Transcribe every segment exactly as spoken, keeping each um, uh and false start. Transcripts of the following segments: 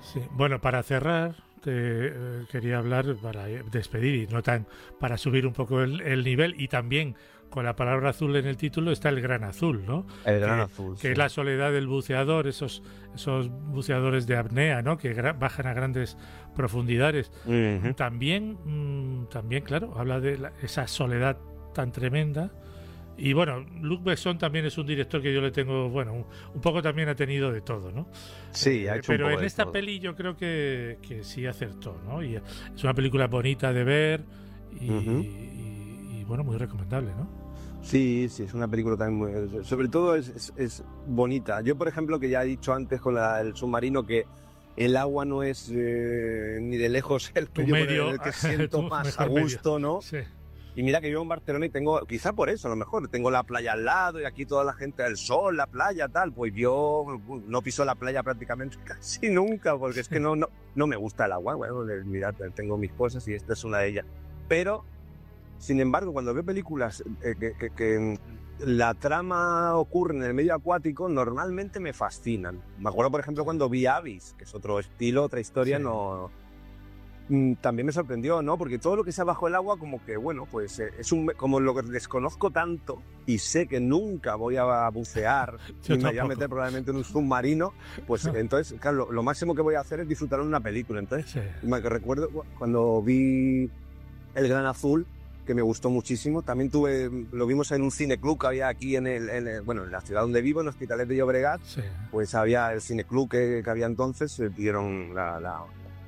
Sí. Bueno, para cerrar, te, eh, quería hablar, para despedir y no tan, para subir un poco el, el nivel, y también con la palabra azul en el título está el gran azul, ¿no? El gran Que, azul, que sí. es la soledad del buceador, esos, esos buceadores de apnea, ¿no? Que gra- bajan a grandes profundidades. Ujú. También, mm, también, claro, habla de la- esa soledad tan tremenda. Y bueno, Luc Besson también es un director que yo le tengo, bueno, un, un poco también ha tenido de todo, ¿no? Sí, ha Eh, hecho un pero poco en de esta todo. peli yo creo que, que sí acertó, ¿no? Y es una película bonita de ver y, Ujú. y- y, bueno, muy recomendable, ¿no? Sí, sí, es una película también muy... Sobre todo es, es, es bonita. Yo, por ejemplo, que ya he dicho antes con la- el submarino que el agua no es eh, ni de lejos el Tu medio por el, medio, el que siento tu más a mejor medio. gusto, ¿no? Sí, Y mira que vivo en Barcelona y tengo, quizá por eso a lo mejor, tengo la playa al lado y aquí toda la gente, el sol, la playa, tal. Pues yo no piso la playa prácticamente casi nunca porque es que no, no, no me gusta el agua. Bueno, mirad, tengo mis cosas y esta es una de ellas. Pero... Sin embargo, cuando veo películas eh, que, que, que la trama ocurre en el medio acuático, normalmente me fascinan. Me acuerdo, por ejemplo, cuando vi Abyss, que es otro estilo, otra historia, sí. no... mm, también me sorprendió, ¿no? Porque todo lo que sea bajo el agua, como que, bueno, pues eh, es un... Como lo que desconozco tanto y sé que nunca voy a bucear Yo ni me voy a tampoco. meter probablemente en un submarino, pues entonces, claro, lo, lo máximo que voy a hacer es disfrutar de una película. Entonces, Sí. me recuerdo cuando vi El Gran Azul, que me gustó muchísimo. También tuve, lo vimos en un cineclub que había aquí en el, en el- bueno, en la ciudad donde vivo, en Hospitalet de Llobregat, Sí. pues había el cineclub que, que había entonces, eh, dieron la, la,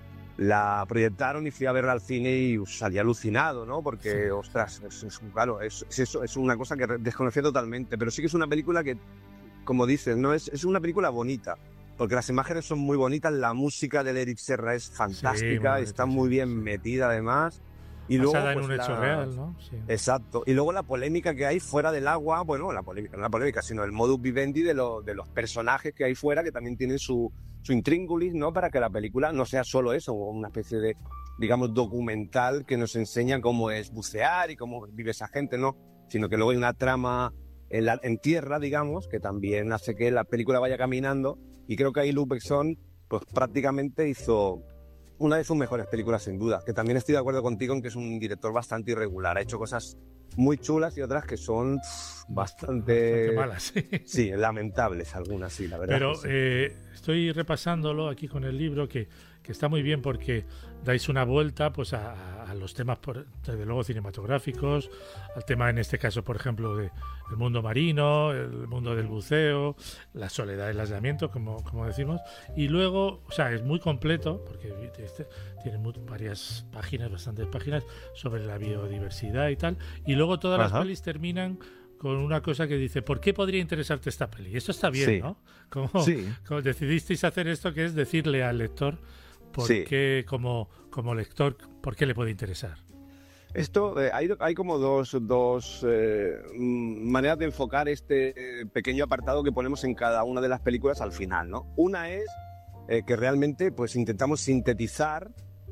la proyectaron y fui a verla al cine y salí alucinado, ¿no? Porque, Sí. ostras, es, es, claro, es, es, eso, es una cosa que desconocía totalmente, pero sí que es una película que, como dices, ¿no? Es, es una película bonita, porque las imágenes son muy bonitas, la música de Eric Serra es Sí, muy fantástica, bonita, está sí, muy bien sí. metida además, y luego Basada en pues un hecho la... real, ¿no? Sí. Exacto. Y luego la polémica que hay fuera del agua, bueno, la polémica, no la polémica, sino el modus vivendi de, lo, de los personajes que hay fuera, que también tienen su, su intríngulis, ¿no? Para que la película no sea solo eso, una especie de, digamos, documental que nos enseña cómo es bucear y cómo vive esa gente, ¿no? Sino que luego hay una trama en, la, en tierra, digamos, que también hace que la película vaya caminando. Y creo que ahí Luc Besson, pues prácticamente hizo una de sus mejores películas, sin duda, que también estoy de acuerdo contigo en que es un director bastante irregular. Ha hecho cosas muy chulas y otras que son pff, Bastante bastante, malas, sí. sí, lamentables algunas, sí, la verdad. Pero Que sí. eh, estoy repasándolo aquí con el libro que, que está muy bien porque dais una vuelta pues a, a los temas, por, desde luego, cinematográficos, al tema en este caso, por ejemplo, de el mundo marino, el mundo del buceo, la soledad del aislamiento, como, como decimos, y luego, o sea, es muy completo porque este, tiene muy, varias páginas, bastantes páginas sobre la biodiversidad y tal, y luego todas las Ajá. pelis terminan con una cosa que dice, ¿por qué podría interesarte esta peli? Y esto está bien, Sí, ¿no? Como, sí, como decidisteis hacer esto, que es decirle al lector por sí. qué, como, como lector, por qué le puede interesar. Esto, eh, hay, hay como dos, dos eh, maneras de enfocar este eh, pequeño apartado que ponemos en cada una de las películas al final, ¿no? Una es eh, que realmente pues intentamos sintetizar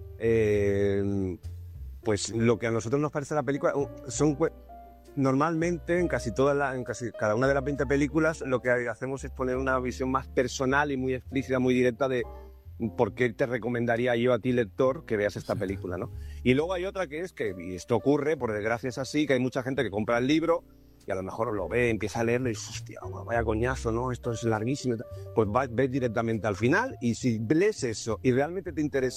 eh, pues lo que a nosotros nos parece la película. Son normalmente en casi todas la, en casi cada una de las veinte películas lo que hacemos es poner una visión más personal y muy explícita, muy directa de por qué te recomendaría yo a ti, lector, que veas esta Sí. película, ¿no? Y luego hay otra que es que, y esto ocurre, por desgracia es así, que hay mucha gente que compra el libro y a lo mejor lo ve, empieza a leerlo y dice, hostia, vaya coñazo, ¿no? Esto es larguísimo. Pues va, ves directamente al final y si lees eso y realmente te interesa